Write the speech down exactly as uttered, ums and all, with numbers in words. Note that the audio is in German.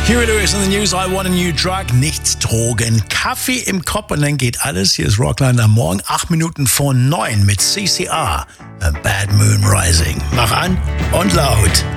Huey Lewis in the News, I want a new drug. Nichts Drogen, Kaffee im Kopf und dann geht alles. Hier ist Rockland am Morgen, acht Minuten vor neun mit C C R. A Bad Moon Rising. Mach an und laut.